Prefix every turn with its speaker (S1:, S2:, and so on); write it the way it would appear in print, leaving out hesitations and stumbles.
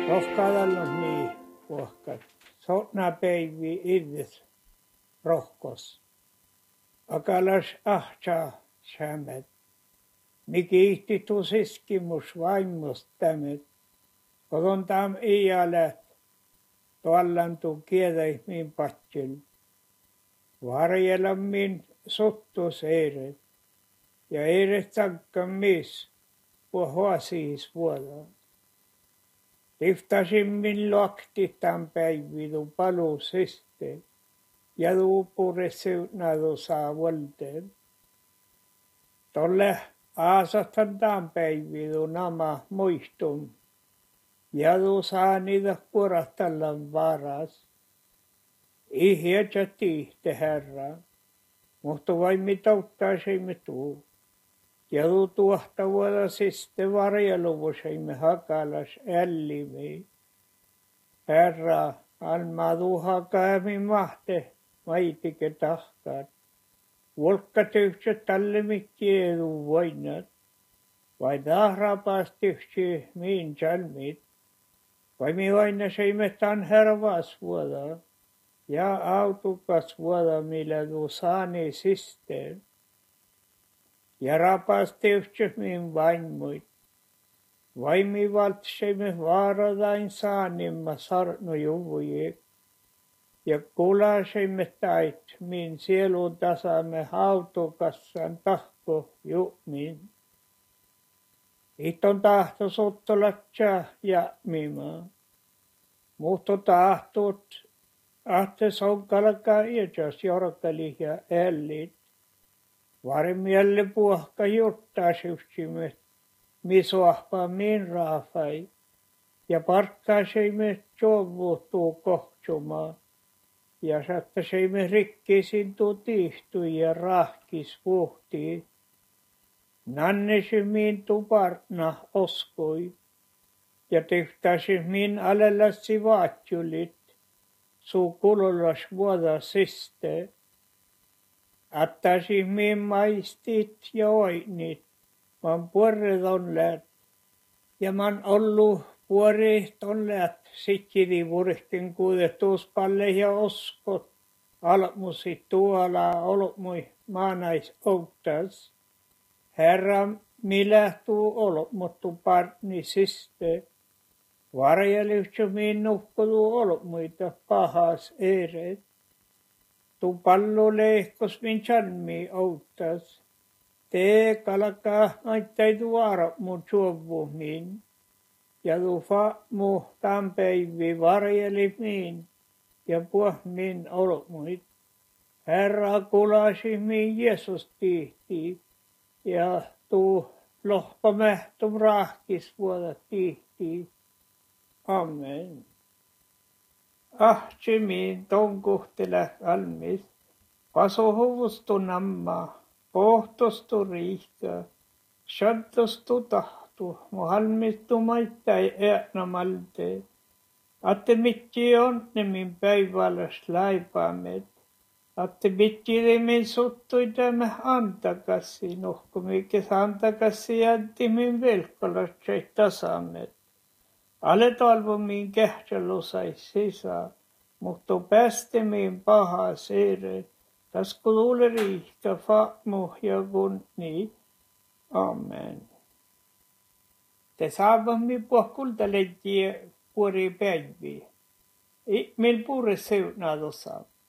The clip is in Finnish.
S1: Rohkaadallos niin puhkat. Sotna päivi idis rohkos. Akalas ahtsa sämmet. Miki ihti tusiskimus vaimust tämmöt. Kodon tam iälät. Tuollantu kiedäis min patjel. Varjella min sottus eiret. Ja eiret sakka mis. Puhuasiis vuoda. Tiftasin min luokti tämän päividu palusiste. Ja tuupure seutnadu saa vuolteen. Tolle aasatan tämän päividu nama muistum. Ja tuu saa niitä puratallan varas. Ihjätsä tiihte herra. Mutta vain mitauttaisimme tuu. Ja tuu tuohta vuoda siste varjeluvuseimme hakalas ällimi. Herra, alma tuu hakaami mahte, maitike tahkaat. Volkkatyhtsä tälle mikki edu voinat. Vai tahrapaas tyhtsä miin jalmit. Vai mi vaina seimme tan hervas vuoda. Ja autukas vuoda millä tuu saani sisteen. Ja rapas tyhtsä min vainmuit. Vai mi valtseimme vaaradain saanimma sarnu juvujek. Ja kulaseimme tait min sielun tasamme hautukassan tahko jumin. Iton tahto sottolatsa ja mima. Muhto tahtot ahte sonkalaka iäkäs jorkali ja ällit. Varmielle puhka juttaasiuksimme, misoahpa min raafai. Ja parkkaaseimme jovuutuu kohtsumaan. Ja sattaseimme rikkisin tuu tihtui ja rahkis vuhtii. Nannesi min tuparna oskoi. Ja tehtäisi min alellassi vaatjulit. Suu kulollas vuoda siste. Attaisi min maistit ja oinit. Man puoret on läät. Ja man ollu puoret on läät. Sikkidi vuorihtin kuudettuuspalle ja oskot. Almusi tuola olmui maanais outtas. Herra, millä tuu olmuttu parni siste. Varjelyhtsä min nuhkotu olmuita pahas eeret. Tu pallu lehkos min chalmi outtas. Tee kalkaa aittaitu vaara mun suovu min. Ja tu fa mu tämän päivi varjeli min. Ja puh min olmuit. Herra kulasi min Jeesus tihti. Ja tu lohpamähtum rahkis vuoda tihti. Amen. Ahtsi min tonkuhtele almis. Paso huvustu namma. Pohtostu riihkä. Shaddostu tahtu. Mu halmistu maittai äänamalte. Atte mitki on ne min päiväläs laipaamet. Atte mitki min suttui tämä antakassi. Nohko mikes antakassi jätti min velkolas tasamet. Ale talvo min kähtsällu sai sisä, mutta päästi min paha seere. Tasku luule riihkä fa'mu ja kunni. Amen. Te saavamme puhkulta leikkiä puori päiviä. Meil puure seunaadossa.